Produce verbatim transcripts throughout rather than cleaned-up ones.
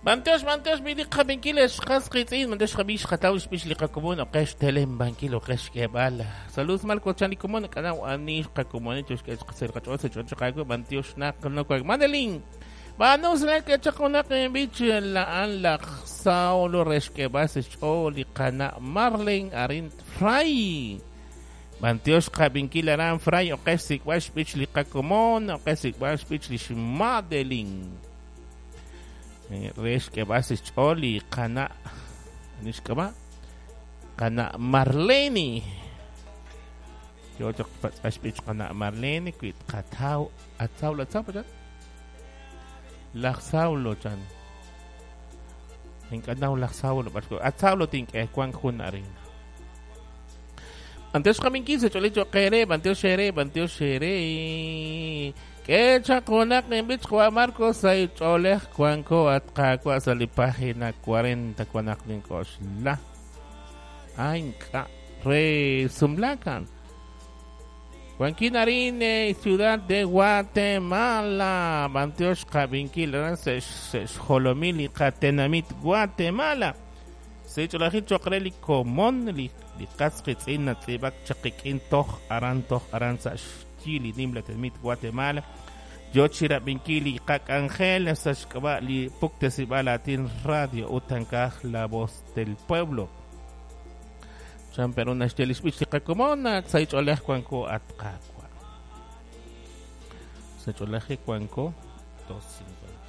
Manteos, manteos, mi diqa benquiles, jasquitzin, manteos jabish, jataus, bishliqa común, o kesh telem, banquilo, kesh kebala. Salud malco chani común, canao, anish, cacomón, chus, que es ser cachosa, chochacago, manteos, nak, no cuag, mandelin. Vanos la que chacona que bich la an la saulo resque bases choli cana marlin arin fry. Manteos cabinquilaran fry o kesik wash bichli cacomón, o kesik wash bichli madelin. Resque bases choli cana nishkaba cana marleni. Yo chok wash bich cana marleni quit catau atau la tapa Laksaulo chan. Think now laksaulo pasko. At saulo think eh kwang kun arin. Antes kaming kinsa chole cho kere, banteo shere, banteo shere. Ke chakonak nembit kwa Marco say chole kwang ko at kakwa sa lipahe na forty kwanak ning kosla. Ay ka re sumlakan. Juanquín Arine, ciudad de Guatemala. Banteos Cabinquil, Sesh Holomili, Catenamit, Guatemala. Sech la hicho kreli común, li casquets in Natsebak, Chakikin, Toch, Aran, Toch, Aran, Sash, Chili, Nimlatemit, Guatemala. Yochira Binquili, Kak Angel, Sash Kabali, Puctesibalatin Radio, Utankaj, la voz del pueblo. Champerona stelis bichika komona tsait oleh kwanko at kakwa. Tsait oleh kwanko dos cincuenta.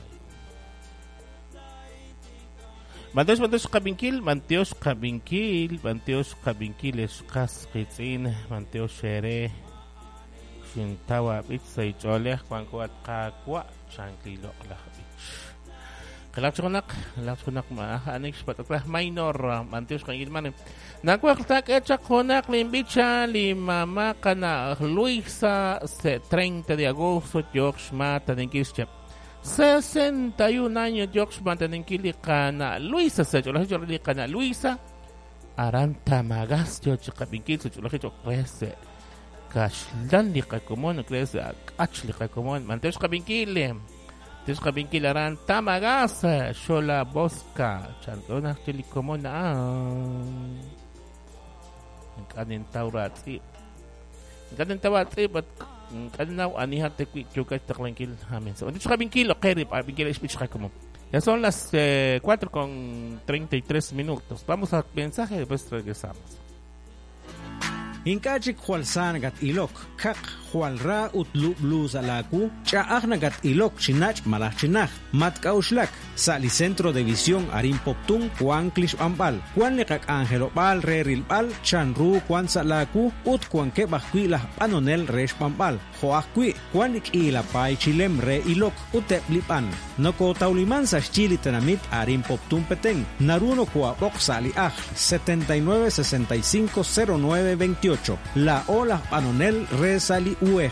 Manteos manteos kabinkil, manteos kabinkil, manteos kabinkil eskas kitzin, manteos shere. Shintawa bich tsait oleh kwanko at kakwa chankilo lah bich. Kalakchonak, kalakchonak maahanik patatlah minor manteos kangil manem. Nakuaktak echa konak limbicha li mama kana Luisa se treinta de agosto George mata denkischep. sesenta y un años George mata denkili kana Luisa se cholahi cholahi kana Luisa aranta magas George kabinkil se cholahi chokrese. Kashlan li kakomon krese achli kakomon manteos kabinkil. Tes kabinkil aran tamagas shola bosca chantona chili komon ah. Kanin tauratsi kanin tauratsi but kaninaw anihat tekwi chuka taklangkil hamen so dito kabingkil okay pa bingkil speech ka como ya son las eh, cuatro con treinta y tres minutos vamos al mensaje después regresamos. Inkachik Jualsan gat ilok, kak Jualra utlu blues alaku, chaagna gat ilok chinach malach chinach, mat kaushlak, sali centro de visión arim poptung, Juan Klish Ambal, Juan lekak Angelo Bal, re rilbal, chanru Juan Salaku, ut Juan ke bakwi lah panonel resh pambal, Joakwi, Juan ik ila pai chilem re ilok, ute blipan, noko tauliman sa chili tenamit arim poptung peteng, naruno kwa bok sali ah, setenta y nueve sesenta y cinco cero nueve veintiocho. La Ola Panonel Resali Uej.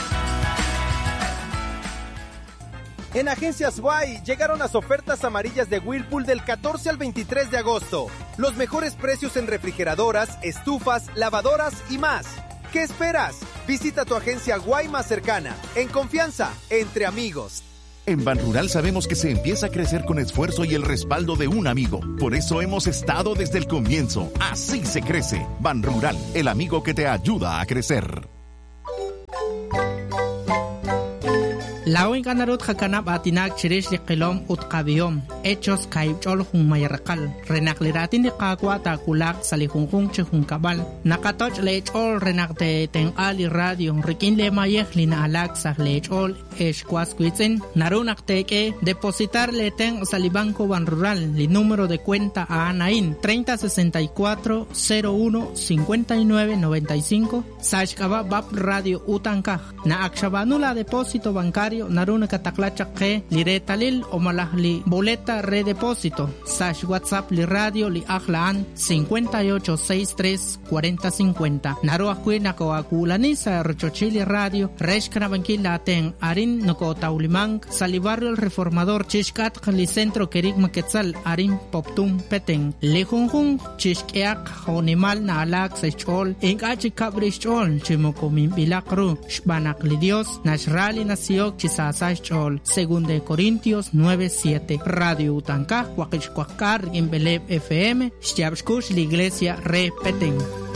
En Agencias Guay llegaron las ofertas amarillas de Whirlpool del catorce al veintitrés de agosto. Los mejores precios en refrigeradoras, estufas, lavadoras y más. ¿Qué esperas? Visita tu agencia Guay más cercana. En confianza, entre amigos. En Banrural sabemos que se empieza a crecer con esfuerzo y el respaldo de un amigo. Por eso hemos estado desde el comienzo. Así se crece. Banrural, el amigo que te ayuda a crecer. Lawin kanarut hakanap atinak chirish di qilom utqabiyom hechos kaychol hung mayarqal renakliratin di qaqwa takulak salihungkung chihung kabal nakatoch lechol renakte tenqali radio rikin le mayeh lina alak sa lechol eshkwas kuitzen narunakteke depositar le ten salibanco Banrural li número de cuenta a Anain treinta sesenta y cuatro cero uno cincuenta y nueve noventa y cinco sashkaba bab radio utankaj na akshabanula depósito bancario naruna kataklacha ke liretalil o malahli boleta redepósito sash WhatsApp li radio li ahlaan cincuenta y ocho sesenta y tres cuarenta cincuenta naru akwi nakawakulani sa rochochili radio reshkana bankila ten arin noko taulimang sali barrio el reformador chishkat li centro kerik maketzal arin poptum peteng lejunjun chishkeak honimal na alak sechol inkachi kabrichol chimokomin bilakru shbanak li dios nashrali nasiyok chisasay chol. Segunda de Corintios nueve siete. Radio Utanka, Huaquichcuacar, en Beleb F M, Xyabshkush, la iglesia repeten.